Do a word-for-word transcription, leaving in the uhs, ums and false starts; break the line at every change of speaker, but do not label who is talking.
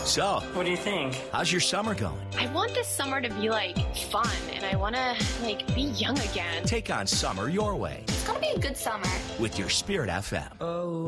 So,
What do you think?
how's your summer going?
I want this summer to be, like, fun, and I want to, like, be young again.
Take on summer your way
It's gonna be a good summer.
with your Spirit F M.
Oh.